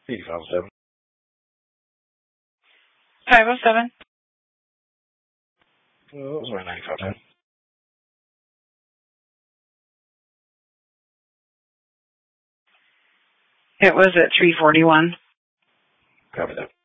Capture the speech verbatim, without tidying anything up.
eighty-five oh seven. five oh seven. Oh, it was around ninety-five ten. It was at three forty-one. Copy that.